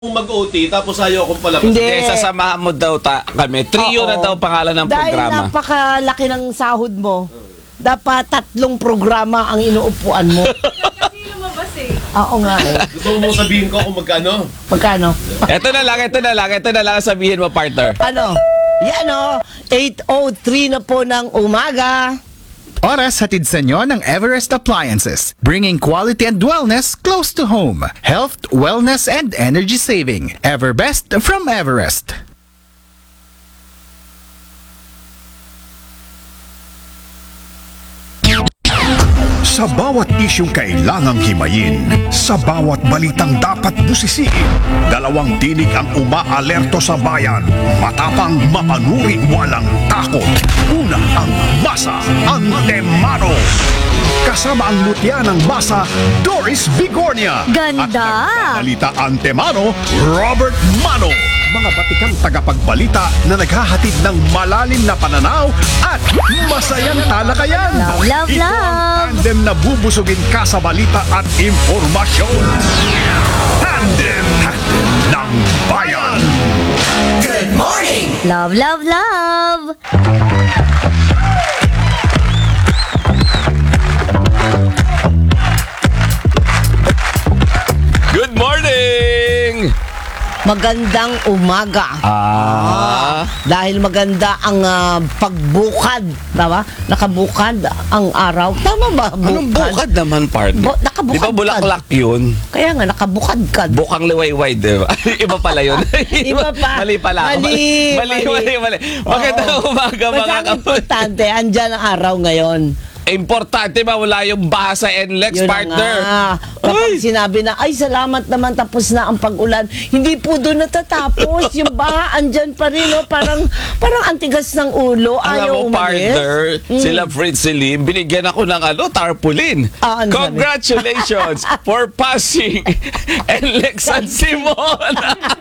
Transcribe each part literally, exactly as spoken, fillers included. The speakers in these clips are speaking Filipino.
mag-O T tapos ayaw akong palabas. Hindi. Eh, sasamahan mo daw ta kami. Trio Oo. na daw pangalan ng Dahil programa. napakalaki ng sahod mo, dapat tatlong programa ang inuupuan mo. Kasi lumabas eh. Oo nga eh. Gusto mo sabihin ko kung magkano? Pagkano? Ito na lang, ito na lang, ito na lang ang sabihin mo, partner. Ano? Yan o, eight oh three na po ng umaga. Oras hatid sa inyo ng Everest Appliances, bringing quality and wellness close to home. Health, wellness, and energy saving. Everbest from Everest. Sa bawat isyong kailangang himayin, sa bawat balitang dapat busisiin, dalawang tinig ang umaalerto sa bayan. Matapang, mapanuri, walang takot. Una ang Masa Antemano. Kasama ang mutya ng Masa, Doris Bigornia. Ganda! At nagbabalita Antemano, Robert Mano. Mga batikang tagapagbalita na naghahatid ng malalim na pananaw at masayang talakayan. Love, love, Ito ang love. tandem na bubusugin ka sa balita at impormasyon. Tandem ng Bayan. Love, love, love! Good morning! Magandang umaga. Ah, Dahil maganda ang ah, pagbukad, tama? Nakabukad ang araw. Tama ba? anong bukad naman, partner? Bu- nakabukad Di ba bulaklak yun? Kaya nga, nakabukad ka. Bukang liwayway, di ba? Iba pala yun. Iba pa. Mali pala. ako. Mali, Mali, mali. mali, mali. Magandang umaga, Basta mga ang kapatid. importante, andyan ang araw ngayon. Importante ba wala yung baha sa N L E X, Yun na partner? nga. Kapag sinabi na, ay salamat naman, tapos na ang pag-ulan. Hindi po doon natatapos. Yung baha, andyan pa rin. No? Parang, parang antigas ng ulo. Alam Ayaw mo, umalis. partner, Mm. sila Fritz Lim, binigyan ako ng ano, tarpaulin. Ah, ano sabi? Congratulations for passing N L E X San Simon.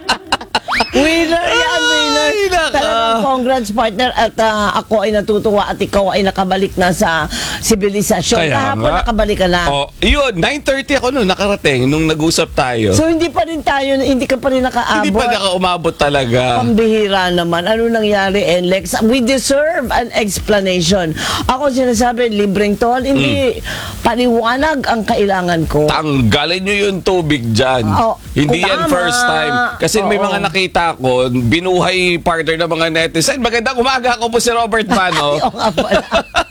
Winner yan, winner. Ay, naka. Talagang congrats, partner. At ah, ako ay natutuwa at ikaw ay nakabalik na sa sibilisasyon. Kaya Kahapon nga. nakabalik ka na. Oh, yun, nine thirty ako noon nakarating nung nag-usap tayo. So hindi pa rin tayo, hindi ka pa rin nakaabot. Hindi pa naka-umabot talaga. Pambihira naman. Ano nangyari, N L E X? We deserve an explanation. Ako sinasabi, libreng tol, hindi paliwanag ang kailangan ko. Tanggalin nyo yung tubig dyan. Oo. Hindi yan Tama. first time. Kasi may Oo. mga nakita ko, binuhay partner ng mga netizen. Magandang umaga, ako po si Robert Mano. Oo nga pala.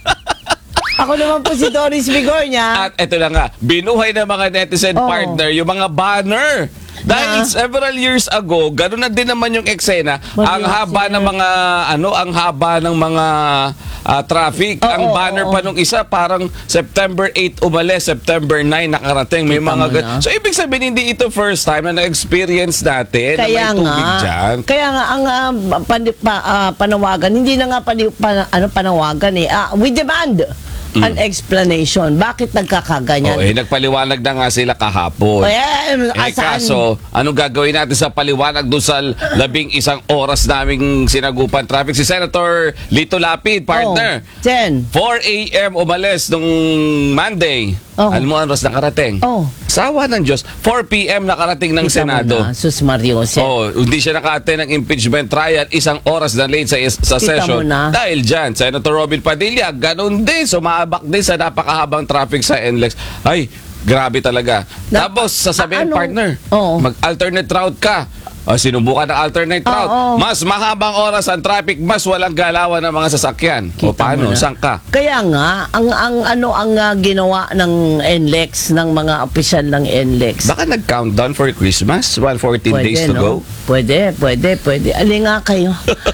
Ako naman po si Doris Bigornia. At eto na nga, binuhay ng mga netizen Oo. partner, yung mga banner. Dahil Na? several years ago, gano'n na din naman yung eksena. Ang haba ng mga, ano, ang haba ng mga ah, traffic. Oo, ang banner oo. pa nung isa, parang September eight umalis, September nine nakarating. May Kita mga mo gan- na. So, ibig sabihin, hindi ito first time na na-experience natin Kaya na may tubig nga, dyan. kaya nga ang ah, pani- pa- ah, panawagan, hindi na nga pani- pa- ano, panawagan eh. Ah, we demand an explanation. Bakit nagkakaganyan? Oh, eh, nagpaliwanag na nga sila kahapon. Eh, Eh, asan? kaso, anong gagawin natin sa paliwanag doon sa labing isang oras naming sinagupan traffic? Si Senator Lito Lapid, partner. Oh, Jen. four a m umalis nung Monday. Oh. Alam mo, ang oras nakarating? Oh. Sawa ng Diyos. four p m nakarating ng Kita mo Senado. na, Sus Mario Jose. Oh, hindi siya naka-attend ng impeachment trial, isang oras na late sa, sa Kita session. mo na. Dahil dyan, Senator Robin Padilla, ganun din, sumabak din sa napakahabang traffic sa N L E X. Ay, grabe talaga. Na- Tapos, sasabihin, Ah, ano? partner, Oo. mag-alternate route ka. O, sinubukan ng alternate Oo. route. Mas mahabang oras ang traffic, mas walang galawan ng mga sasakyan. Kita o paano? mo na. Saan ka? Kaya nga, ang ang ano ang ah, ginawa ng N L E X ng mga opisyal ng N L E X. Baka nag-countdown for Christmas? While fourteen days to go? Pwede, pwede, pwede. Ali nga kayo.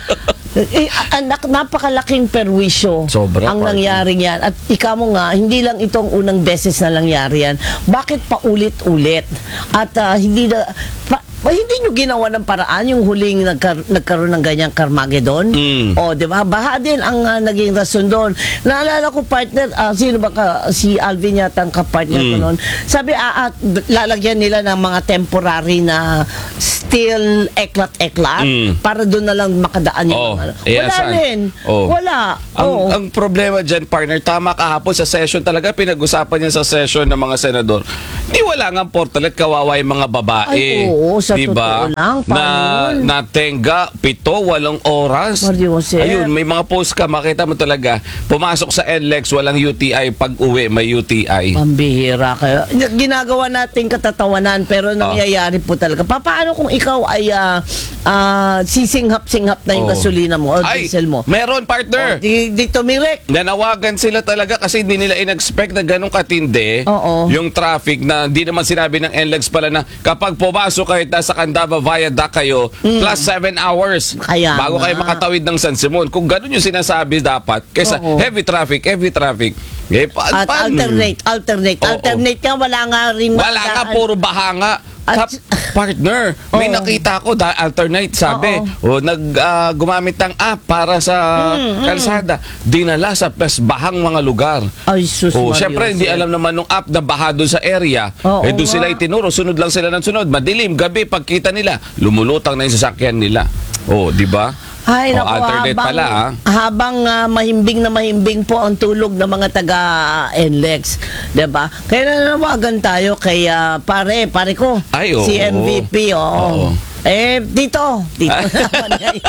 Eh, anak, napakalaking perwisyo Sobra, ang partner. nangyari yan. At ika mo nga, hindi lang itong unang beses na nangyari yan. Bakit paulit-ulit? At ah, hindi na... Pa, ba, hindi nyo ginawa ng paraan yung huling nagkar- nagkaroon ng ganyang Carmageddon? Mm. O, di ba? Baha din ang ah, naging rason doon. Naalala ko, partner, ah, sino ba ka? Si Alvin yata ang kapartner ko Mm. noon. Sabi, ah, at lalagyan nila ng mga temporary na steel eklat-eklat Mm. para doon na lang makadaan yung Oh, mga ano. eh, Wala asan? rin. Oh. Wala. Ang, Oo. ang problema dyan, partner, tama kahapon sa session talaga, pinag-usapan niya sa session ng mga senador. Di wala nga portalet, kawawa yung mga babae. Ay, oo, sa Sa Di ba? totoo lang, Na paano yun? natenga pito, walong oras. Mario Jose. Ayun, may mga post ka, makita mo talaga. Pumasok sa N L E X, walang U T I. Pag uwi, may U T I. Pambihira kayo. Ginagawa natin katatawanan pero nangyayari po talaga. Pa- Paano kung ikaw ay ah, ah, sisinghap-singhap na yung Oh. gasolina mo o Ay, diesel mo? meron, partner. Oh, di, di tumirek. Nanawagan sila talaga kasi hindi nila in-expect na ganun katindi Oo. yung traffic na hindi naman sinabi ng N L E X pala na kapag pumasok kahit nasa Candaba Viaduct kayo, plus seven hours Mm. Kaya bago nga. kayo makatawid ng San Simon. Kung ganun yung sinasabi dapat, kesa Oo. heavy traffic, heavy traffic. Eh, pa- At paano? alternate, alternate. Oo. Alternate nga, wala nga rin. Wala nga, magaan. puro baha nga. At- Kap- partner, may Oo. nakita ko da alternate sabi. Oo. O nag ah, gumamit ng app para sa kalsada. Dinala sa mas bahang mga lugar. Ay, sus, Oh, Mario syempre hindi Jose. alam naman nung app na baha doon sa area. Oo eh doon nga. sila itinuro, sunod lang sila ng sunod. Madilim, gabi pagkita nila, lumulutang na yung sasakyan nila. Oh, di ba? Ay, Oh, naku, alternate habang, pala, ah. habang ah, mahimbing na mahimbing po ang tulog ng mga taga-N L E X. Diba? Kaya nanawagan tayo kay ah, pare, pare ko. Ay, oo. Si M V P, oo. Oo. Eh, dito. Dito naman ngayon.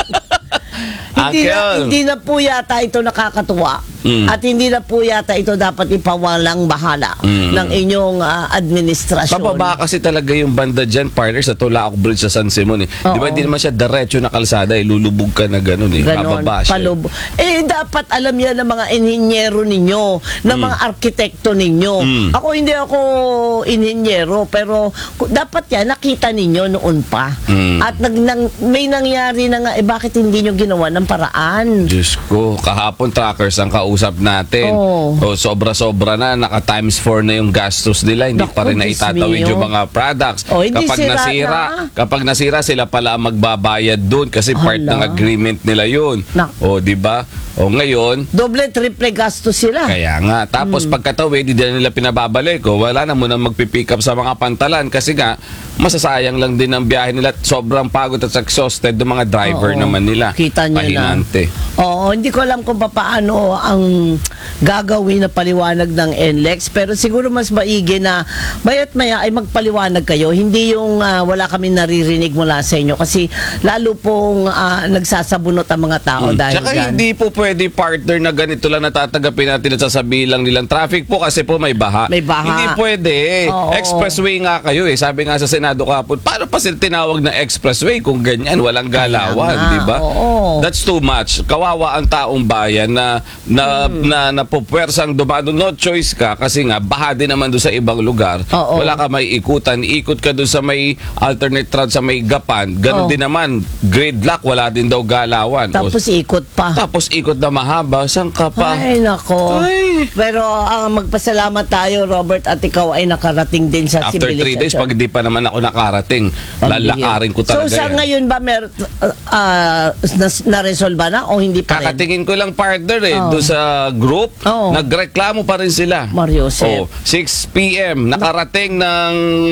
hindi, na, Uncle. hindi na po yata ito nakakatuwa. Mm. At hindi na po yata ito dapat ipawalang bahala Mm. ng inyong ah, administrasyon. Pababa kasi talaga yung banda dyan, partner, sa Tulaok Bridge sa San Simon. Eh. Di ba Oo. hindi naman siya diretso na kalsada, eh. Lulubog ka na gano'n eh. Ganon, Bababa siya. palubo. Eh, dapat alam yan ng mga inhinyero ninyo, ng mga arkitekto ninyo. Mm. Ako, hindi ako inhinyero, pero ku- dapat yan, nakita ninyo noon pa. Mm. At nag, nang, may nangyari na nga, eh, bakit hindi nyo ginawa ng paraan? Diyos ko, kahapon trackers ang kausap natin. Oo. O sobra-sobra na, naka times four na yung gastos nila, hindi Naku, pa rin Diyos naitatawid mio. yung mga products. O, hindi kapag sira nasira, na. kapag nasira sila pala ang magbabayad doon kasi part Hala. ng agreement nila yun. Naku. O, di ba? O ngayon, Doble, triple gasto sila. kaya nga. Tapos Hmm. pagkatawid, hindi na nila pinababalik. O, wala na muna magpipick up sa mga pantalan kasi nga, masasayang lang din ang biyahe nila. At sobrang pagod at exhausted ng mga driver Oo. naman nila. Kita nyo na. Pahinante. Oo, hindi ko alam kung paano ang gagawin na paliwanag ng N L E X, pero siguro mas maigi na maya't maya ay magpaliwanag kayo. Hindi yung ah, wala kami naririnig mula sa inyo kasi lalo pong ah, nagsasabunot ang mga tao Hmm. dahil Tsaka dyan. hindi po pwede partner na ganito lang natatanggapin natin at sasabihin lang nilang traffic po kasi po may baha. May baha. Hindi pwede. Oo. Expressway nga kayo eh. Sabi nga sa Senado kahapon, paano pa sila tinawag na expressway kung ganyan? Walang galawan, nga, di ba? oo. That's too much. Kawawa ang taong bayan na na Hmm. na napupwersang dumado. No choice ka kasi nga baha din naman doon sa ibang lugar. Oo. Wala ka may ikutan. Ikot ka doon sa may alternate route sa may Gapan. Ganon Oo. din naman. Gridlock, wala din daw galawan. O, Tapos ikot pa. tapos ikot na mahaba, saan ka pa? Ay, nako. Ay. Pero ang magpasalamat tayo, Robert, at ikaw ay nakarating din sa After three days, sibilisasyon. pag hindi pa naman ako nakarating, Ang lalakarin ko bihira. talaga So, sa yan. ngayon ba, mer, uh, uh, nas- na-resolve ba na o hindi pa rin? Kakatingin ko lang partner eh, Oo. doon sa group, Oo. nagreklamo pa rin sila. Mario Jose. Oh, six p.m. nakarating ng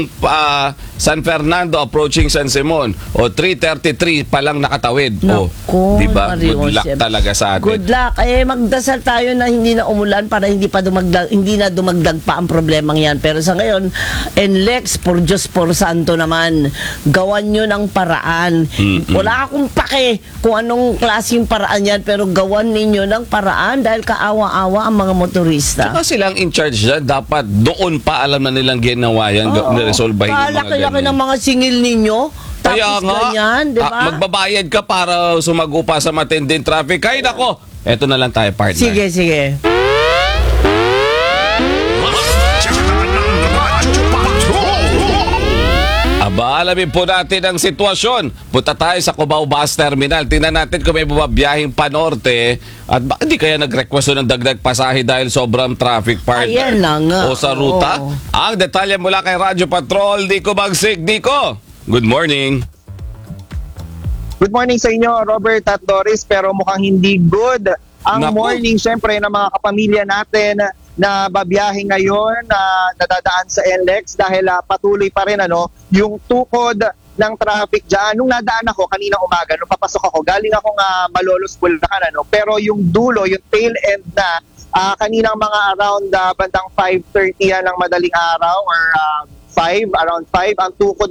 ah, San Fernando approaching San Simon. O three thirty-three pa lang nakatawid. Oh, Naku, di ba? Mario Good luck Jose. talaga sa atin. Good luck. Eh, magdasal tayo na hindi na umulan para hindi pa dumagdag, hindi na dumagdag pa ang problemang yan. Pero sa ngayon, N L E X, por Diyos, por Santo naman, gawan nyo ng paraan. Mm-mm. Wala akong pake kung anong klaseng paraan yan, pero gawan ninyo ng paraan dahil kaawa-awa ang mga motorista. Saka silang in charge dyan, dapat doon pa alam na nilang ginawa yan, Oo. niresolbahin yung mga Kalaki-laki ganyan. ng mga singil ninyo. Kaya Tapos nga, ganyan, di ba? ah, magbabayad ka para sumagupa sa matinding traffic. Ay nako, eto na lang tayo partner. Sige, sige. Aba, alamin po natin ang sitwasyon. Punta tayo sa Cubao Bus Terminal. Tingnan natin kung may bumabiyahing panorte at bakit hindi kaya nag-request ng dagdag pasahe dahil sobrang traffic partner. Ayan na nga. O sa ruta. Oo. Ang detalye mula kay Radyo Patrol, Dico Bagsik. Dico, good morning. Good morning sa inyo, Robert at Doris, pero mukhang hindi good ang Naku. morning syempre ng mga kapamilya natin na babiyahe ngayon na nadadaan sa N L E X dahil ah, patuloy pa rin ano, yung tukod ng traffic dyan. Nung nadaan ako kanina umaga, nung papasok ako, galing akong uh, Malolos, Bulacan, ano, pero yung dulo, yung tail end na, ah, kaninang mga around ah, bandang five thirty yan ng madaling araw or ah, five, around five, ang tukod na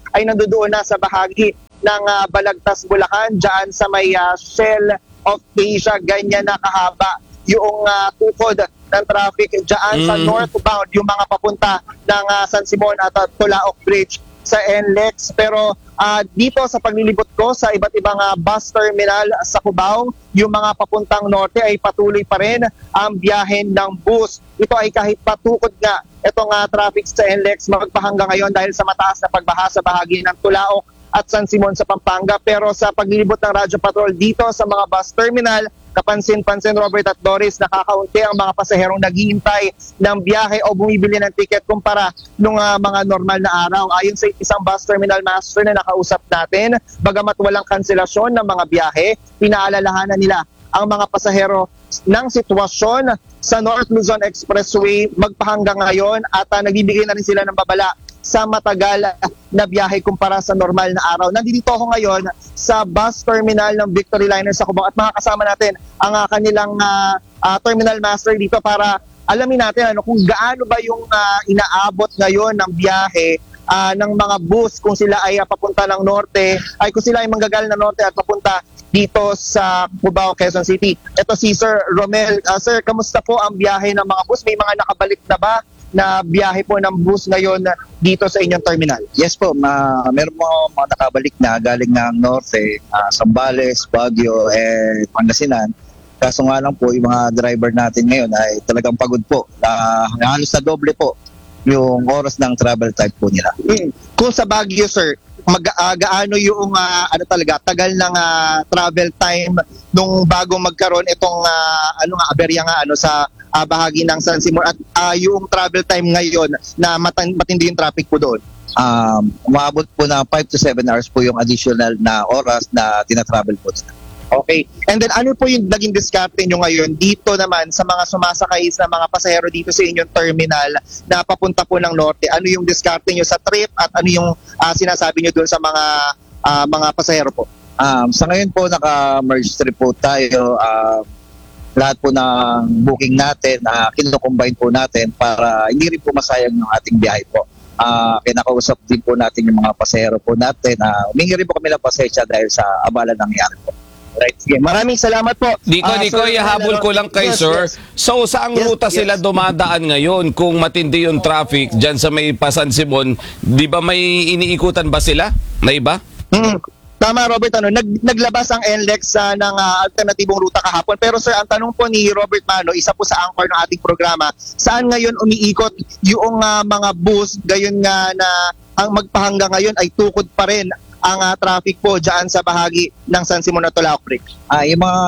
ay nandoon na sa bahagi ng ah, Balagtas, Bulacan, dyan sa may ah, Shell of Asia. Ganyan na kahaba yung ah, tukod ng traffic dyan sa Mm. northbound, yung mga papunta ng ah, San Simon at ah, Tulaok Bridge sa N L E X. Pero ah, dito sa paglilibot ko sa iba't ibang ah, bus terminal sa Cubao, yung mga papuntang norte ay patuloy pa rin ang biyahe ng bus. Ito ay kahit patukod nga itong ah, traffic sa N L E X magpahanggang ngayon dahil sa mataas na pagbaha sa bahagi ng Tulaok at San Simon sa Pampanga. Pero sa paglilibot ng Radyo Patrol dito sa mga bus terminal, kapansin-pansin Robert at Doris, nakakaunti ang mga pasaherong naghihintay ng biyahe o bumibili ng ticket kumpara nung ah, mga normal na araw. Ayon sa isang bus terminal master na nakausap natin, bagamat walang kanselasyon ng mga biyahe, pinaalalahanan nila ang mga pasahero ng sitwasyon sa North Luzon Expressway magpahanggang ngayon at uh, nagbibigay na rin sila ng babala sa matagal na biyahe kumpara sa normal na araw. Nandito ako ngayon sa bus terminal ng Victory Liner sa Cubao at makakasama natin ang uh, kanilang uh, uh, terminal master dito para alamin natin ano kung gaano ba yung uh, inaabot ngayon ng biyahe uh, ng mga bus kung sila ay uh, papunta ng norte, ay kung sila ay manggagal na norte at papunta dito sa Cubao, Quezon City. Ito si Sir Romel. Uh, sir, kamusta po ang biyahe ng mga bus? May mga nakabalik na ba na biyahe po ng bus ngayon dito sa inyong terminal? Yes po, ma meron mo mga nakabalik na galing ng norte, uh, Zambales, Baguio, and Pangasinan. Kaso nga lang po, yung mga driver natin ngayon ay talagang pagod po. Uh, halos na doble po yung oras ng travel time po nila. Hmm. Kung sa Baguio, sir, mag, uh, gaano yung uh, ano talaga tagal ng uh, travel time nung bago magkaroon itong uh, ano nga aberya nga ano sa uh, bahagi ng San Simon at uh, yung travel time ngayon na matan- matindi yung traffic po doon? Um, umabot po na five to seven hours po yung additional na oras na tinatravel po nila. Okay. And then ano po yung naging diskarte nyo ngayon dito naman sa mga sumasakay na mga pasahero dito sa inyong terminal na papunta po ng norte? Ano yung diskarte nyo sa trip at ano yung uh, sinasabi nyo doon sa mga uh, mga pasahero po? Um, sa ngayon po, naka-merge trip po tayo. Uh, lahat po ng booking natin, uh, kinukombine po natin para hindi rin po masayang yung ating biyahe po. Uh, kinakausap din po natin yung mga pasahero po natin. Uh, humingi rin po kami ng pasensya dahil sa abala nangyari po. Right. Sige. Maraming salamat po. Nico, Ah, Nico, Sir ihabol ko lang kay Yes, sir. yes. So, saang Yes, ruta yes. sila dumadaan ngayon kung matindi yung traffic dyan sa may Pasan Simon? Di ba may iniikutan ba sila? Na iba? Hmm. Tama, Robert. Ano, nag, naglabas ang N L E X uh, ng uh, alternatibong ruta kahapon. Pero sir, ang tanong po ni Robert Mano, isa po sa anchor ng ating programa, saan ngayon umiikot yung uh, mga bus, gayon nga na ang magpahanggang ngayon ay tukod pa rin ang uh, traffic po dyan sa bahagi ng San Simon at Tulaok Bridge? Ah, yung mga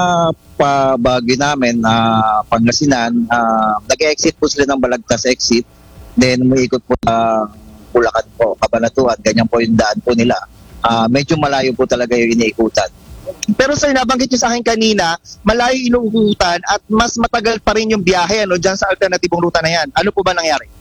pabagi namin, uh, Pangasinan, uh, nag-exit po sila ng Balagtas exit, then umiikot po sa Bulacan po, Cabanatuan, ganyan po yung daan po nila. Uh, medyo malayo po talaga yung iniikutan. Pero sir, nabanggit nyo sa akin kanina, malayo inuukutan at mas matagal pa rin yung biyahe ano, dyan sa alternatibong ruta na yan. Ano po ba nangyari?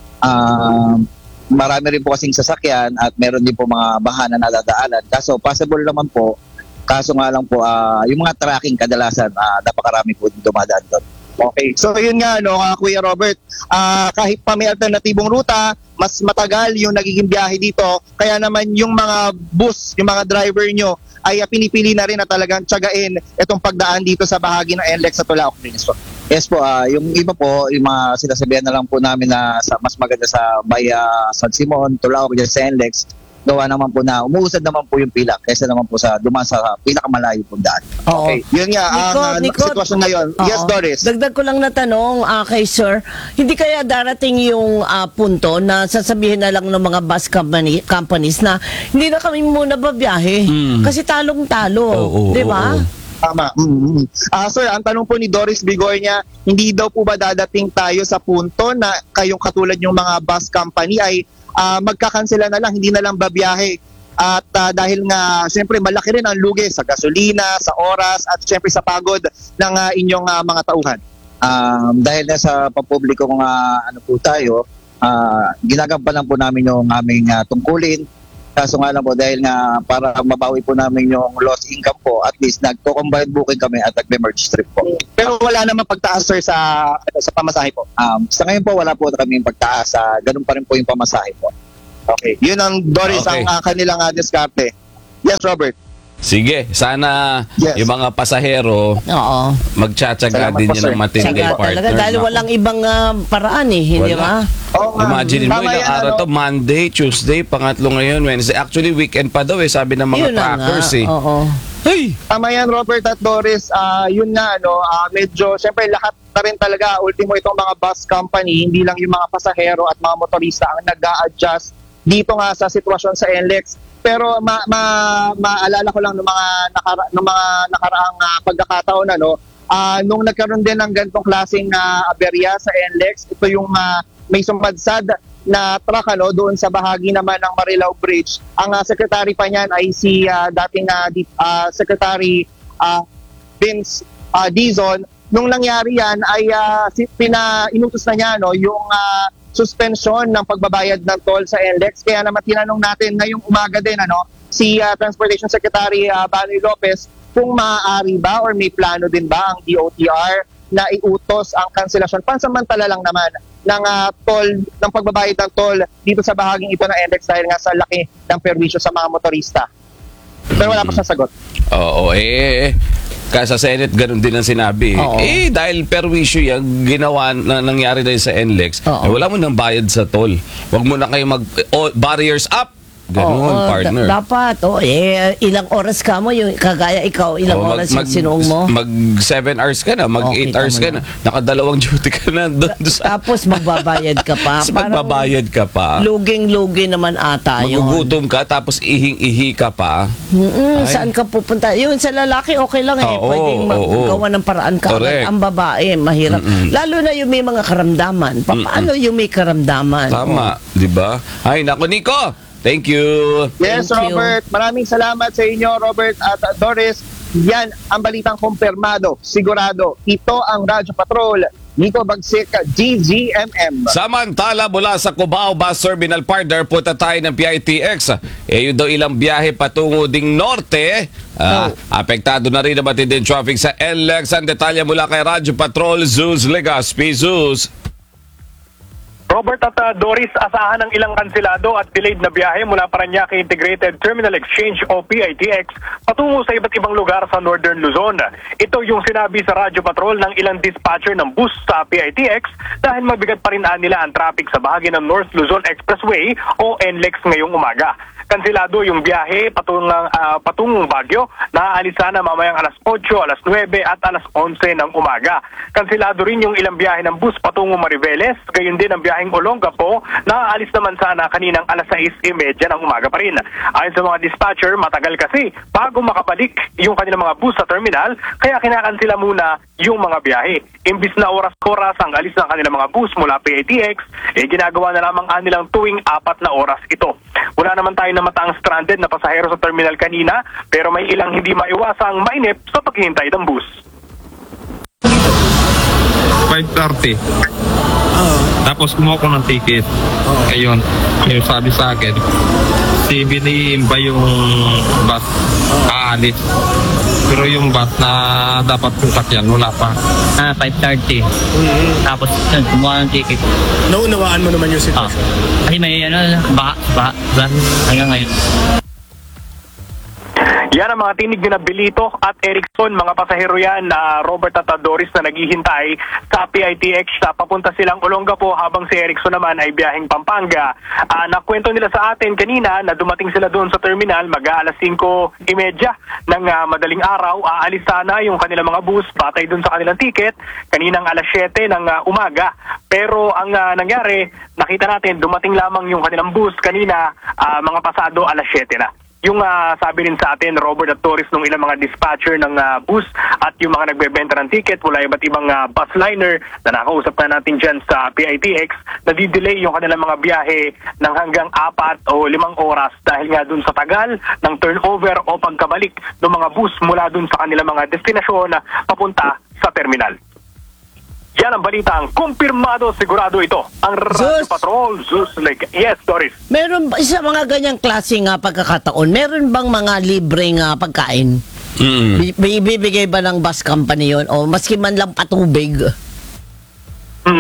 Uh, marami rin po kasing sasakyan at meron din po mga bahana na dadaanan. Kaso possible naman po, kaso nga lang po, uh, yung mga tracking kadalasan, uh, napakarami po dumadaan doon. Okay. So yun nga, no, uh, Kuya Robert, uh, kahit pa may alternatibong ruta, mas matagal yung nagiging biyahe dito. Kaya naman yung mga bus, yung mga driver nyo, ay uh, pinipili na rin na talagang tiyagain itong pagdaan dito sa bahagi ng N L E X sa Tulaok Bridge. Yes po, uh, yung iba po, yung mga sinasabihan na lang po namin na sa, mas maganda sa Baya San Simon, Tulaok, dyan sa N L E X, gawa naman po na umuusad naman po yung pila kaysa naman po sa dumaan sa pinakamalayo po daan. Oo. Okay. Yun nga, ang Nico, uh, Nico, sitwasyon ngayon. Yes, Oo. Doris. Dagdag ko lang na tanong ah, kay Sir, hindi kaya darating yung ah, punto na sasabihin na lang ng mga bus company, companies na hindi na kami muna babiyahe Mm. kasi talong-talo, Oo, di oo, ba? oo. Tama. Mm-hmm. Ah, sir, ang tanong po ni Doris Bigornia, hindi daw po ba dadating tayo sa punto na kayong katulad yung mga bus company ay ah, magkakansela na lang, hindi na lang babiyahe? At ah, dahil nga, syempre, malaki rin ang lugi sa gasolina, sa oras, at syempre sa pagod ng ah, inyong ah, mga tauhan. Um, dahil na sa pampubliko kung uh, ano po tayo, uh, ginagampanan po namin yung aming uh, tungkulin. Kaso nga lang po, dahil nga para mabawi po namin yung lost income po, at least nagko-combine booking kami at nag-merge trip po. Pero wala namang pagtaas, sir, sa, ano, sa pamasahe po. Um, sa ngayon po, wala po kaming pagtaas. Uh, ganun pa rin po yung pamasahe po. Okay. Yun ang, Doris, Okay. ang uh, kanilang uh, diskarte. Yes, Robert. Sige, sana Yes. yung mga pasahero Oo. magtsatsaga Salamat din po, yun sir. ng matindi, Tsaga partner. talaga dahil Naku. walang ibang ah, paraan eh, hindi Wala. ba? Oo nga. Imagine mo, Tama ilang yan, araw ano? to, Monday, Tuesday, pangatlo ngayon, Wednesday. Actually, weekend pa daw eh, sabi ng mga Yun na nga. trackers eh. Oo. Hey! Tama yan, Robert at Doris. Ah, yun nga, ano, ah, medyo, syempre, lahat na rin talaga, ultimo itong mga bus company, hindi lang yung mga pasahero at mga motorista ang nag-a-adjust dito nga sa sitwasyon sa N L E X. Pero ma, ma, maalala ko lang ng mga, nakara, ng mga nakaraang ah, pagkakataon, ano, ah, nung nagkaroon din ng ganitong klaseng uh, aberya sa N L E X, ito yung ah, may sumadsad na truck ano, doon sa bahagi naman ng Marilao Bridge. Ang uh, secretary pa niyan ay si ah, dating uh, di, ah, Secretary ah, Vince uh, Dizon. Nung nangyari yan ay uh, si, pina, inutos na niya no, yung uh, suspension ng pagbabayad ng toll sa N L E X. Kaya naman tinanong natin ngayong umaga din ano, si uh, Transportation Secretary uh, Banoy Lopez kung maaari ba or may plano din ba ang D O T R na iutos ang kanselasyon pansamantala lang naman ng uh, toll, ng pagbabayad ng toll dito sa bahaging ito ng N L E X dahil nga sa laki ng perwisyo sa mga motorista. Pero wala pa siyang sagot. Oo, eh, kasa Senate, ganun din ang sinabi. Oo. Eh, dahil perwisyo yan, ginawa na nangyari dahil sa N L E X, Oo. eh, wala mo nang bayad sa toll. Huwag mo na kayo mag, oh, barriers up! Ganun, Oo, partner. da- dapat. Oh, eh, ilang oras ka mo, yung kagaya ikaw, ilang Oh, oras yung sinuong mo. Mag seven hours ka na, mag Okay, eight hours ka tama na. Nakadalawang duty ka na doon sa... Tapos magbabayad ka pa. Tapos Parang magbabayad ka pa. Luging-lugi naman ata yun. Magugutom ka, tapos ihing-ihi ka pa. Mm-mm, Ay. saan ka pupunta? Yun, sa lalaki, okay lang eh. Oo, Pwedeng oo. magawa ng paraan ka. Correct. Ang babae, mahirap. Lalo na yung may mga karamdaman. Pa- Paano yung may karamdaman? Tama, di ba? Ay, naku, Nico! Thank you! Yes, Thank you. Robert. Maraming salamat sa inyo, Robert at uh, Doris. Yan ang balitang kumpirmado, sigurado. Ito ang Radyo Patrol. Nico Bagsik, G G M M. Samantala, mula sa Cubao Bus Terminal, partner, punta tayo ng P I T X. Eh, yun daw ilang biyahe patungo ding norte. Ah, apektado na rin ang matinding traffic sa N L E X. Ang detalye mula kay Radyo Patrol, Zeus Legaspi. Zeus. Robert at uh, Doris, asahan ng ilang kansilado at delayed na biyahe mula Parañaque Integrated Terminal Exchange o P I T X patungo sa iba't ibang lugar sa Northern Luzon. Ito yung sinabi sa Radyo Patrol ng ilang dispatcher ng bus sa P I T X dahil mabigat pa rin nila ang traffic sa bahagi ng North Luzon Expressway o N L E X ngayong umaga. Kansilado yung biyahe patungong, uh, patungong Baguio na aalis sana mamayang alas otso, alas nuwebe at alas onse ng umaga. Kansilado rin yung ilang biyahe ng bus patungong Mariveles, gayon din ang biyaheng Olongapo na aalis naman sana kaninang alas sais trenta ng umaga pa rin. Ayon sa mga dispatcher, matagal kasi bago makabalik yung kanilang mga bus sa terminal, kaya kinakansila muna yung mga biyahe. Imbis na oras-oras ang alis ng kanilang mga bus mula P I T X, eh ginagawa na lamang anilang tuwing apat na oras ito. Wala naman tayo na mataang stranded na pasahero sa terminal kanina, pero may ilang hindi maiwasang mainip sa paghihintay ng bus. five thirty. Tapos kumuha ko ng ticket. Ayun, yung sabi sa akin, si Binim ba yung bus aalis? Pero yung bus na dapat sasakyan, wala pa. Ah, five thirty. Tapos, yun, kumuha ng ticket. Naunawaan mo naman yung Ah. sitwasyon. Kasi may ano, ba, ba, ba, hanggang ngayon. Yan ang mga tinig ni Bilito at Erickson, mga pasahero yan na Robert at Doris na naghihintay sa P I T X. Uh, papunta silang Olongapo habang si Erickson naman ay biyaheng Pampanga. Uh, nakwento nila sa atin kanina na dumating sila doon sa terminal mag-aalas singko trenta ng uh, madaling araw. Aalis sana yung kanilang mga bus batay doon sa kanilang ticket kaninang alas siyete ng uh, umaga. Pero ang uh, nangyari, nakita natin dumating lamang yung kanilang bus kanina uh, mga pasado alas siyete na. Yung uh, sabi rin sa atin, Robert at Torres, nung ilang mga dispatcher ng uh, bus at yung mga nagbebenta ng ticket mula iba't ibang uh, bus liner na nakausap na natin dyan sa P I T X, nadidelay yung kanilang mga biyahe ng hanggang apat o limang oras dahil nga dun sa tagal ng turnover o pagkabalik ng mga bus mula dun sa kanilang mga destinasyon na papunta sa terminal. Yan ang balitang kumpirmado, sigurado ito. Ang Radyo Zeus! Patrol, Zeus Lake. Yes, Doris. Meron ba sa mga ganyang klaseng uh, pagkakataon, meron bang mga libreng uh, pagkain? Mm. Bi- bi- Bibigay ba ng bus company yon o maski man lang patubig? Mm.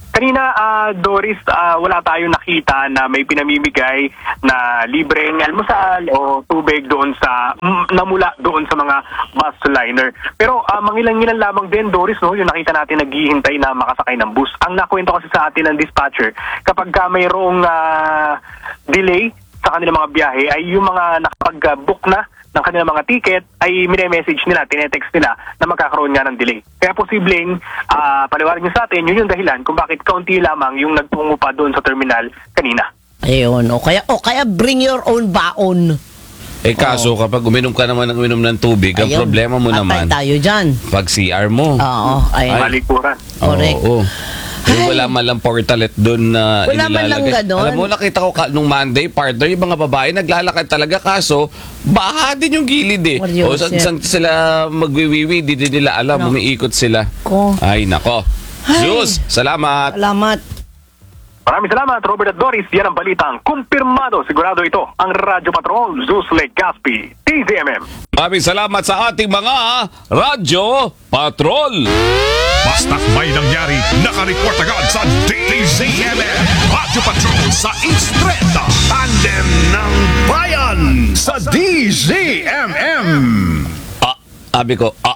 Kanina, ah, Doris, ah, wala tayong nakita na may pinamimigay na libreng almusal o tubig doon sa, mm, namula doon sa mga bus liner. Pero ah, mangilan-ngilan lamang din, Doris, no, yung nakita natin naghihintay na makasakay ng bus. Ang nakwento kasi sa atin ng dispatcher, kapag ka mayroong ah, delay sa kanilang mga biyahe, ay yung mga nakapag-book na ng kanilang mga ticket ay mini-message nila, tinetext nila na magkakaroon nga ng delay. Kaya posibleng uh, paliwanag niyo sa atin, yun yung dahilan kung bakit kaunti lamang yung nagtungo pa doon sa terminal kanina. Ayun, o kaya, o kaya bring your own baon. Eh kaso kapag uminom ka naman ng uminom ng tubig, ang Ayun, problema mo atay naman, tayo dyan. pag C R mo. Oo, ay. Malikuran. Correct. Oo. Yung wala man lang portalet doon na Wala man lang inilalagay. ganon. Alam mo, nakita ko ka, nung Monday, partner, yung mga babae naglalakad talaga, kaso baha din yung gilid eh. What do you O saan say? saan sila magwiwiwi, di din nila alam, No. umiikot sila. Ko. Ay, nako. Ay. Diyos, salamat. Salamat. Maraming salamat, Robert at Doris. Yan ang balitang kumpirmado. Sigurado ito ang Radyo Patrol, Zeus Legazpi, T Z M M. Maraming salamat sa ating mga Radyo Patrol. Basta't may nangyari, nakareport agad sa D Z M M. Radyo Patrol sa East Trenta. Tandem ng Bayan sa D Z M M. Ah, sabi ko, ah.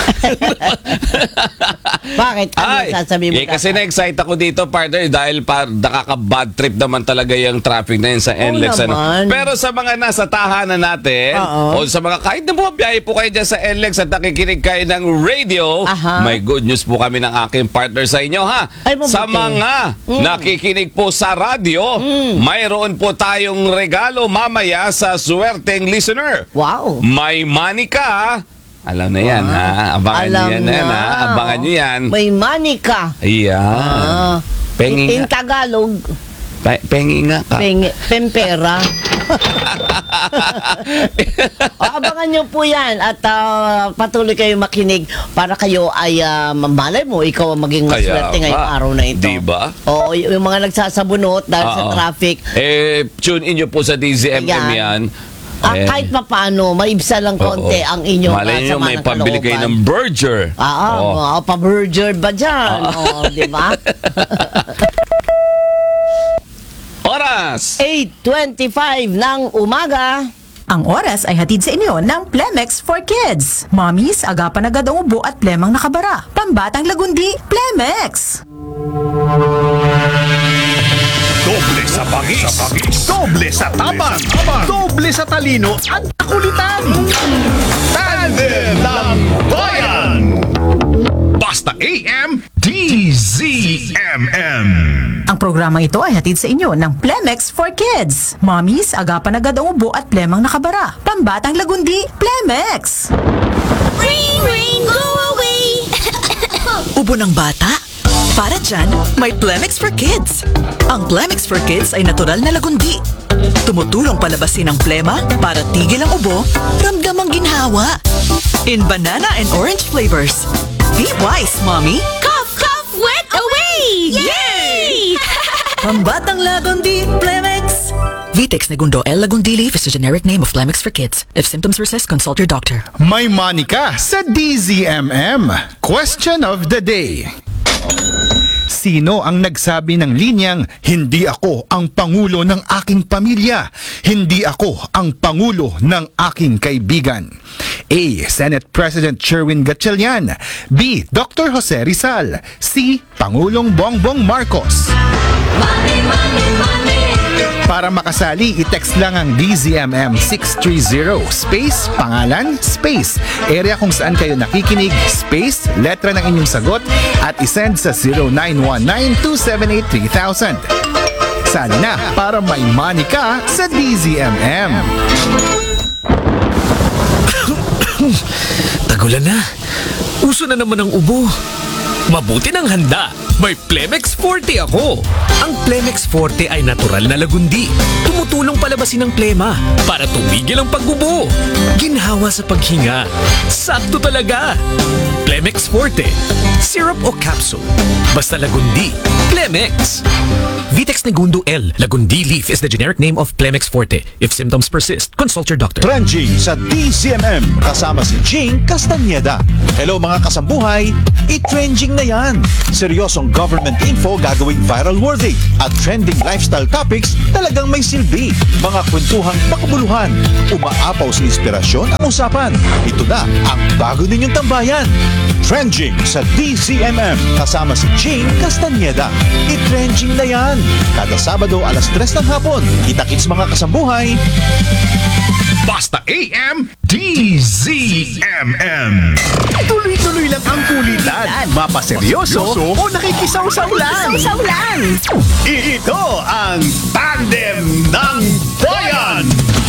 Bakit? Ano Ay, sasabihin mo? eh, kasi na-excite ako dito, partner, dahil par, nakaka-bad trip naman talaga yung traffic na yun sa N L E X. Ano. naman. Pero sa mga nasa tahanan natin, Oo. o sa mga kahit na bumabiyahe po kayo dyan sa N L E X at nakikinig kayo ng radio, Aha. may good news po kami ng aking partner sa inyo, ha? Ay, mabuti. Sa mga nakikinig po sa radio, mayroon po tayong regalo mamaya sa swerteng listener. Wow. May money ka. Alam na yan, ha? Abangan nyo Alam yan, na. yan, ha? Abangan nyo yan. May money ka. Ayan. Ah. Pengi In nga. Tagalog, Pe- pengi nga ka. peng, pempera. O, abangan nyo po yan at ah, patuloy kayo makinig para kayo ay uh, malay mo, ikaw ang maging Kaya maswerte ngayong nga. araw na ito. Diba? O, y- yung mga nagsasabunot dahil sa Oo. traffic, Eh, tune in nyo po sa D Z M M Ayan. yan. ah, Eh, kahit pa paano, maibsa lang konti oo. ang inyong Malay ah, nyo, sama may ng pambili kayo kalooban. ng burger. Ah, Oo. oh. pa-burger ba dyan? Oh, di ba? Oras! eight twenty-five ng umaga. Ang oras ay hatid sa inyo ng Plemex for Kids. Mommies, agapan agad ang ubo at plemang nakabara. Pambatang lagundi, Plemex! Doble sa bangis, doble sa tapang, doble sa talino at kakulitan. Tandem ng Bayan! Basta A M, D Z M M. Ang programang ito ay hatid sa inyo ng Plemex for Kids. Mommies, agapan agad ang ubo at plemang nakabara. Pambatang lagundi, Plemex! Rain, rain, go away! Ubo ng bata? Para dyan, may Plemex for Kids. Ang Plemex for Kids ay natural na lagundi. Tumutulong palabasin ang plema para tigil ang ubo, ramdam ang ginhawa. In banana and orange flavors. Be wise, Mommy! Cough, cough, wet away! Yay! Pambatang lagundi, Plemex! Vitex Negundo L. Lagundi Leaf is a generic name of Plemex for Kids. If symptoms persist, consult your doctor. May money ka sa D Z M M. Question of the day. Sino ang nagsabi ng linyang, hindi ako ang pangulo ng aking pamilya, hindi ako ang pangulo ng aking kaibigan? A. Senate President Sherwin Gatchalian. B. Doctor Jose Rizal. C. Pangulong Bongbong Marcos. Money, money, money! Para makasali, i-text lang ang D Z M M six three zero, space, pangalan, space, area kung saan kayo nakikinig, space, letra ng inyong sagot, at isend sa zero nine one nine two seven eight three thousand. Sali na para may money ka sa D Z M M. Tagulan na. Uso na naman ang ubo. Mabuti ng handa. May Plemex Forte ako. Ang Plemex Forte ay natural na lagundi. Tumutulong palabasin ang plema para tumigil ang pagbubo. Ginhawa sa paghinga. Sakto talaga. Plemex Forte. Syrup o capsule. Basta lagundi. Plemex. Vitex Negundo L. Lagundi leaf is the generic name of Plemex Forte. If symptoms persist, consult your doctor. Trending sa D Z M M kasama si Jing Castañeda. Hello mga kasambuhay, i-trending na yan. Seryosong government info gagawing viral worthy at trending lifestyle topics talagang may silbi. Mga kwentuhang makabuluhan, umaapaw sa inspirasyon ang usapan. Ito na ang bago ninyong tambayan. Trending sa D Z M M kasama si Jing Castañeda. I-trending na yan. Kada Sabado alas tres ng hapon. Kita-kits mga kasambuhay. Basta A M, D Z M M. Tuloy-tuloy lang ang kulitan. Mapaseryoso o nakikisawsaw lang. Sausaw lang. Ito ang Tandem ng Bayan.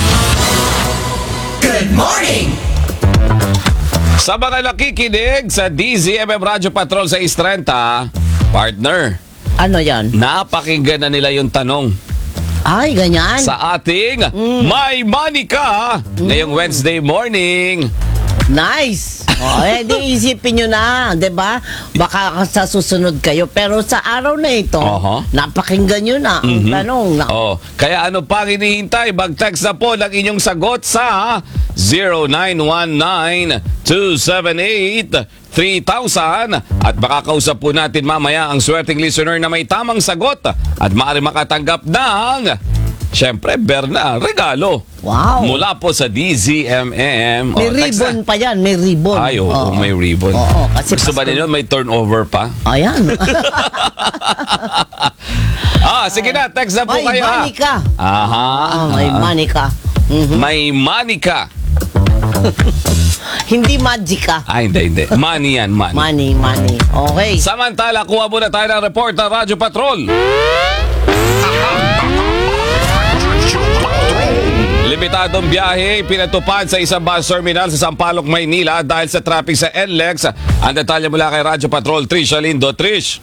Good morning! Sa mga nakikinig sa D Z M M Radio Patrol sa Istrenta, partner, Ano yan? napakinggan na nila yung tanong Ay, ganyan. sa ating May Money Ka ngayong Wednesday morning. Nice. O, eh, di isipin nyo na, di ba? Baka sa susunod kayo. Pero sa araw na ito, Aha. napakinggan nyo na ang Mhm. tanong. Na, Oh, kaya ano pang hinihintay? Mag-text na po ng inyong sagot sa zero nine one nine two seven eight three thousand at makakausap po natin mamaya ang swerteng listener na may tamang sagot at maaari makatanggap ng syempre, Berna, regalo. Wow. Mula po sa D Z M M. may Oh, text ribbon na. pa yan, may ribbon. Ay, oo, Oo. may ribbon. Oo, kasi Gusto ba Pasko- ninyo may turnover pa? Ayan. Ah, sige na, text na po May kayo. ha? money ka. Aha. Ah, may Ah. money ka. May money ka. Hindi magic ka. Ay, hindi, hindi. Money yan, money. Money, money. Okay. Samantala, kuha muna tayo ng report ng Radyo Patrol. Limitadong biyahe pinatupad sa isang bus terminal sa Sampaloc, Maynila dahil sa traffic sa N L E X. Ang detalye mula kay Radyo Patrol, Trish Alindo. Trish.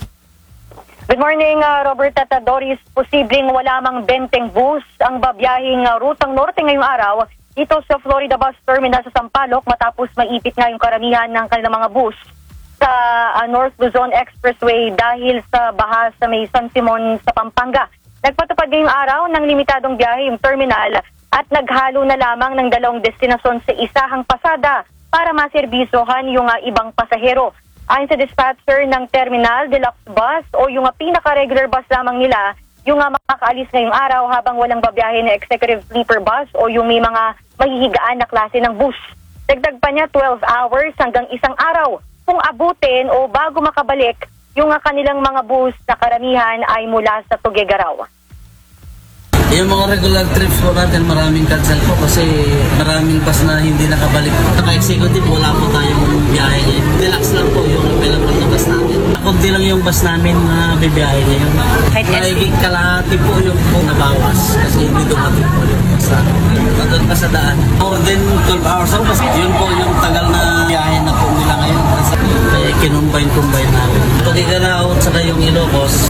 Good morning, uh, Robert at uh, Doris. Posibleng wala mang benteng bus ang babiyahing uh, rutang norte ngayong araw dito sa Florida Bus Terminal sa Sampaloc matapos maipit nga yung karamihan ng kanilang mga bus sa uh, North Luzon Expressway dahil sa baha sa may San Simon sa Pampanga. Nagpatupad ngayong araw ng limitadong biyahe yung terminal at naghalo na lamang ng dalawang destinasyon sa isahang pasada para maserbisohan yung uh, ibang pasahero. Ayon sa dispatcher ng Terminal Deluxe Bus o yung uh, pinaka-regular bus lamang nila, yung uh, makakaalis ngayong araw habang walang babiyahe na executive sleeper bus o yung may mga mahihigaan na klase ng bus. Dagdag pa niya twelve hours hanggang isang araw kung abutin o bago makabalik yung uh, kanilang mga bus na karamihan ay mula sa Tuguegarao. Yung mga regular trips po natin, maraming cancel po kasi maraming bus na hindi nakabalik. Naka-executive, wala po tayong biyahe ngayon. Deluxe lang po yung available na bus namin. Kunti lang yung bus namin na bibiyahe ngayon. Mahigit kalahati po yung po nabawas kasi hindi dumating po yung bus namin. Nandun pa sa daan. More than twelve hours ako kasi yun po yung tagal na biyahe na po nila ngayon kasi eh, kinumbine-combine namin. Tugigarao at saka yung Ilocos.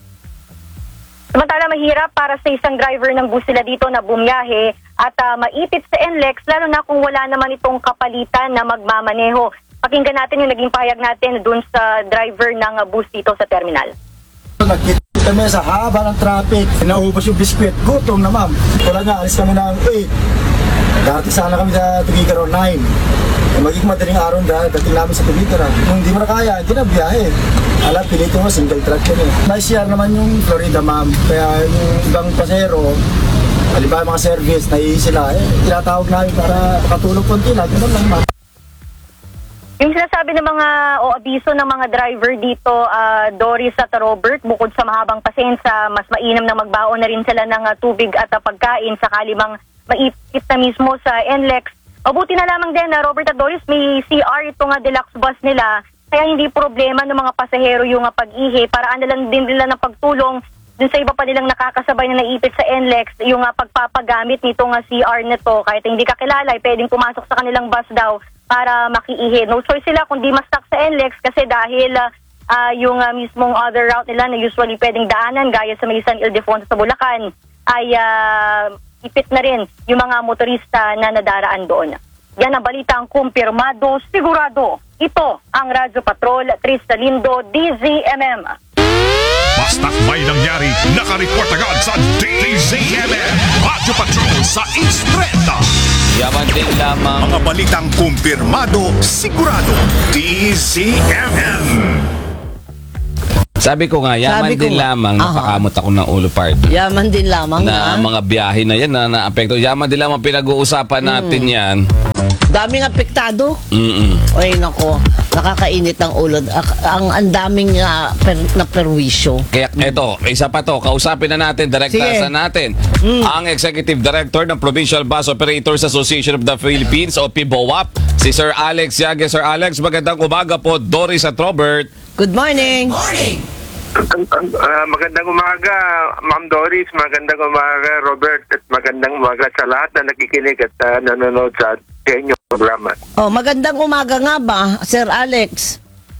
Samantala, mahirap para sa isang driver ng bus sila dito na bumiyahe at uh, maipit sa N L E X lalo na kung wala naman itong kapalitan na magmamaneho. Pakinggan natin yung naging pahayag natin dun sa driver ng uh, bus dito sa terminal. Nagkita kami sa haba ng traffic. Naubos yung biskwit. Gutom na ma'am. Wala nga, alis kami ng eight. Dati sana kami sa Tuguegarao nine. Magiging madaling araw dahil dating namin sa Tuguegarao. Kung hindi mo na kaya, hindi na biyahe. Alam, pilito mo, single track yun eh. Nice year naman yung Florida ma'am. Kaya yung ibang pasero, halimbawa mga service, naiisi sila. Eh, tinatawag namin para makatulog konti na. Ganun lang ma'am. Yung sinasabi ng mga o abiso ng mga driver dito, uh, Doris at Robert, bukod sa mahabang pasensya, mas mainam na magbaon na rin sila ng uh, tubig at uh, pagkain sakali mang maipit na mismo sa N L E X. Mabuti na lamang din na uh, Robert at Doris, may C R itong uh, deluxe bus nila, kaya hindi problema ng mga pasahero yung uh, pag-ihi. Paraan na lang din nila ng pagtulong dun sa iba pa nilang nakakasabay na naipit sa N L E X, yung uh, pagpapagamit nitong uh, C R nito. Kahit hindi kakilala, pwedeng pumasok sa kanilang bus daw para makiihi. No choice sila kundi ma-stuck sa N L E X kasi dahil uh, uh, yung uh, mismong other route nila na usually pwedeng daanan gaya sa may San Ildefonso sa Bulacan ay uh, ipit na rin yung mga motorista na nadaraan doon. Yan ang balitang kumpirmado, sigurado. Ito ang Radyo Patrol, Tris Alindo, D Z M M. Basta't may nangyari, nakareport agad sa D Z M M Radio Patrol sa East Trenta. Yaman din lamang. Mga balitang kumpirmado, sigurado. D Z M M. Sabi ko nga, yaman Sabi ko din nga. lamang. Aha. Napakamot ako ng ulo part. Yaman din lamang Na na. mga biyahe na yan na naapekto. Yaman din lamang pinag-uusapan natin yan. Daming apektado. Mm-mm. Ay nako, nakakainit ang ulo. Ak- Ang ang daming ah, per, na perwisyo. Kaya eto, isa pa to, kausapin na natin, direktasan Sige. natin ang Executive Director ng Provincial Bus Operators Association of the Philippines o P B O A P, si Sir Alex Yage. Sir Alex, magandang umaga po. Doris at Robert. Good morning. Uh, magandang umaga, Ma'am Doris. Magandang umaga, Robert. At magandang umaga sa lahat na nakikinig at uh, nanonood sa sa inyong programa. Oh, magandang umaga nga ba, Sir Alex?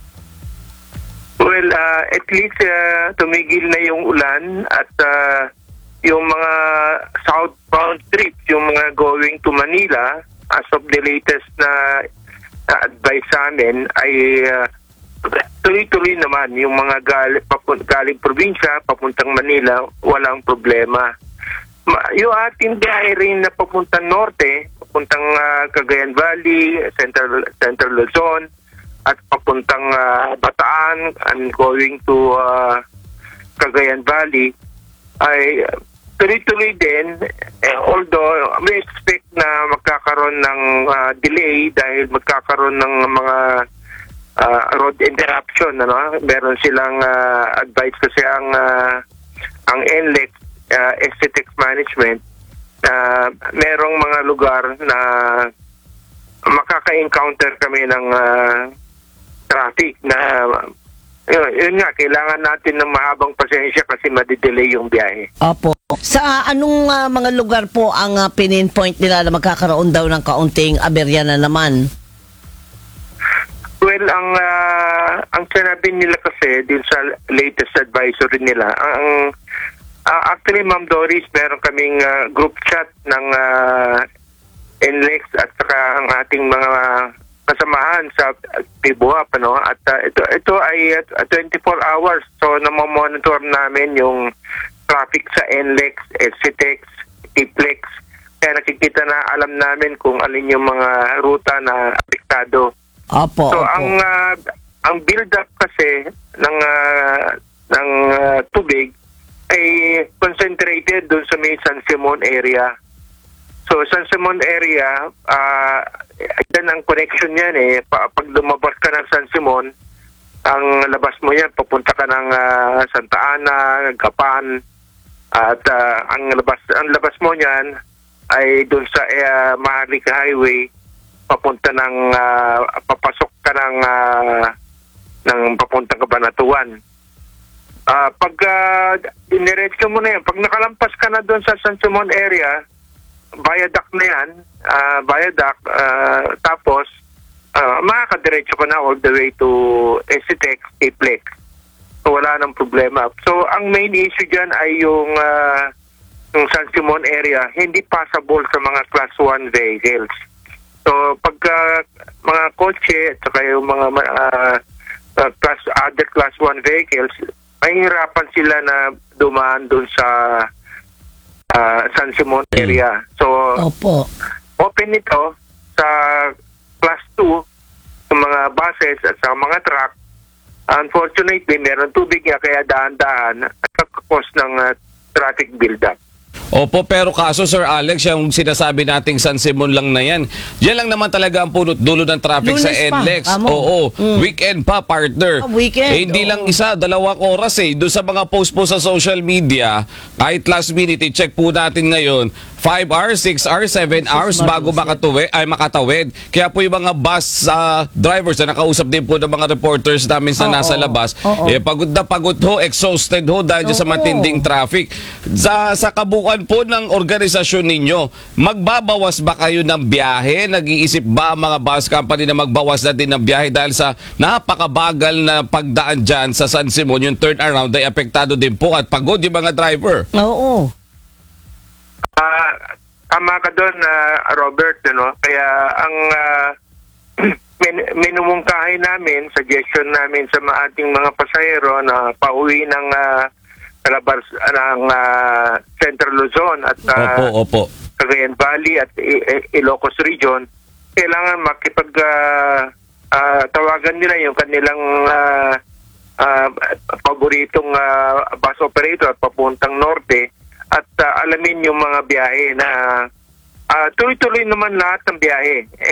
Well, uh, at least uh, tumigil na yung ulan at uh, yung mga southbound trips, yung mga going to Manila, as of the latest na uh, advice sa amin ay uh, tuloy-tuloy naman yung mga galing, papun- galing probinsya, papuntang Manila, walang problema. Ma- yung ating biyahe rin na papuntang norte, papuntang uh, Cagayan Valley, Central, Central Luzon, at papuntang uh, Bataan and going to uh, Cagayan Valley, ay tuloy-tuloy din, eh, although we expect na magkakaroon ng uh, delay dahil magkakaroon ng mga uh, road interruption, ano? Meron silang uh, advice kasi ang uh, ang N L E X, uh, Aesthetics Management, uh, merong mga lugar na makaka-encounter kami ng uh, traffic na yun, yun nga, kailangan natin ng mahabang pasensya kasi madidelay yung biyahe. Opo. Sa anong ah, mga lugar po ang uh, pinin-point nila na magkakaroon daw ng kaunting aberya na naman? Well, ang uh, ang sinabi nila kasi din sa latest advisory nila, ang uh, actually Ma'am Doris, meron kaming uh, group chat ng uh, N L E X at saka ang ating mga kasamahan sa P B O A P, ano? At uh, ito ito ay uh, twenty-four hours, so namomonitor namin yung traffic sa N L E X, S C T E X, T-Plex. Kaya nakikita na, alam namin kung alin yung mga ruta na apektado. Opo. So opo. ang uh, ang build-up kasi ng uh, ng uh, tubig ay concentrated doon sa may San Simon area. So San Simon area, uh, yan ang connection yan eh. Pa- pag lumabas ka ng San Simon, ang labas mo yan, papunta ka ng uh, Santa Ana, Gapan, at uh, ang labas ang labas mo niyan ay doon sa uh, Maharlika Highway, papunta ng uh, papasok ka ng uh, ng papuntang Cabanatuan. Uh, pag uh, iniretso mo na yan, pag nakalampas ka na doon sa San Simon area, viaduct na yan, uh, viaduct, uh, tapos uh, makakadiretso ka na all the way to S C T E X, T-Plex. So wala nang problema. So ang main issue dyan ay yung, uh, yung San Simon area, hindi passable sa mga class one vehicles. So pagka mga kotse at saka yung mga uh, uh, class, other class one vehicles, mahihirapan sila na dumaan doon sa uh, San Simon area. So Opo. open ito sa class two, sa mga buses at sa mga truck. Unfortunately, meron tubig nga kaya daan-daan at nagkakos ng uh, traffic build-up. Opo, pero kaso Sir Alex, yung sinasabi nating San Simon lang na yan, yan lang naman talaga ang punot dulo ng traffic Lunes sa pa, N L E X. amo. Oo, Mm. weekend pa, partner. Ah, weekend, Eh, hindi oo. lang isa, dalawang oras eh. Doon sa mga post po sa social media, kahit last minute, i-check po natin ngayon, five hours, six hours, seven hours bago makatuwi, ay makatawid. Kaya po yung mga bus uh, drivers na nakausap din po ng mga reporters namin na Oo. nasa labas, Oo. eh, pagod na pagod ho, exhausted ho dahil dyan sa Oo. matinding traffic. Sa, sa kabuuan po ng organisasyon ninyo, magbabawas ba kayo ng biyahe? Nag-iisip ba ang mga bus company na magbawas na din ng biyahe dahil sa napakabagal na pagdaan dyan sa San Simon, yung turnaround ay apektado din po at pagod yung mga driver? Oo. Ah, tama ka doon, uh, Robert, ano? Kaya ang uh, min- minumungkahi namin, suggestion namin sa mga ating mga pasahero na pauwi ng uh, Calabas, ng uh, Central Luzon at uh, Opo, opo. Cagayan Valley at I- I- Ilocos Region, kailangan makipag uh, uh, tawagan nila yung kanilang uh, uh, paboritong uh, bus operator papuntang norte at uh, alamin yung mga biyahe na uh, tuloy-tuloy naman lahat ng biyahe.